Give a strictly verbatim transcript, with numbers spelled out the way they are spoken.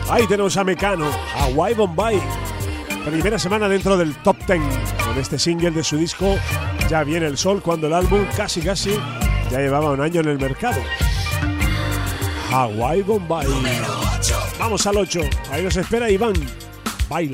Ahí tenemos a Mecano, Hawaii Bombay. Primera semana dentro del top ten con este single de su disco Ya viene el sol, cuando el álbum casi casi ya llevaba un año en el mercado. Hawaii Bombay. Vamos al ocho. Ahí nos espera Iván. Baila.